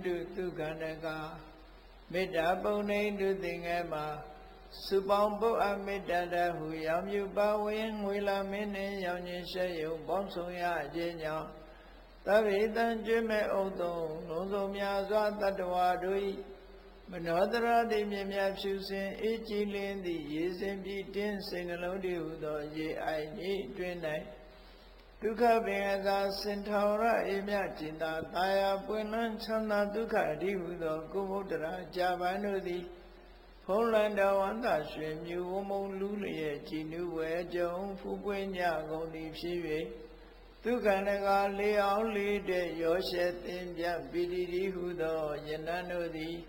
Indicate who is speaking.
Speaker 1: သူခန္ဓကမေတ္တာပုံနေတုသင်္ကမှာစုပေါင်းပုအပ်မေတ္တာတဟုရောင်မြူပါဝင်ငွေလာမင်းနှင့်ရောင်ခြင်းရှက်ယုံပေါင်းဆောင်ရခြင်းကြောင့်သဗ္ဗေတံကျွမ်းမဲ့ဥသုံးလုံးစုံများစွာတတ္တဝါတို့၏မနောတရတိမြင်မြဖြူစင်အေးကြည်လင်းသည့်ရေစင်ပြီးတင်းစိတ်နှလုံးတည်ဟူသောရေအိုင်ဤတွင်၌ဒုက္ခပင်အသာစင်ထောင်ရအေမြจิตာတာယာပွင့်လန်းချမ်းသာဒုက္ခအဓိဟုသောကုမုဒ္ဒရာကြာပန်တို့သည်ဖုံးလန်းတော်ဝန္တာရွှင်မြူဝမုံလူလျက်ကြည်နူဝဲကြုံဖူးပွင့်ကြကုန်သည်ဖြစ်၍ဒုက္ခန္တကလေးအောင်လေးတဲ့ရောရှက်သင်ပြပိတိတိဟုသောယနန်တို့သည်